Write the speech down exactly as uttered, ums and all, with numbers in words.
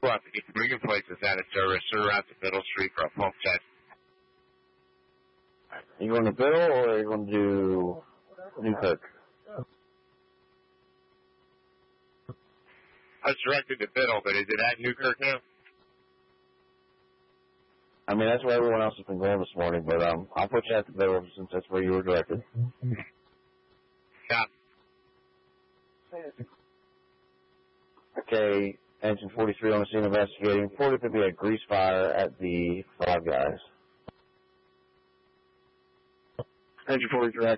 Well, if you bring your places out of service, or out to Middle Street for a pump test. Are you going to Biddle or are you going to do Newkirk? I was directed to Biddle, but is it at Newkirk now? I mean, that's where everyone else has been going this morning, but um, I'll put you at the Biddle since that's where you were directed. Yeah. Okay, engine forty-three on the scene investigating. Reported to be a grease fire at the Five Guys. Engine forty-three.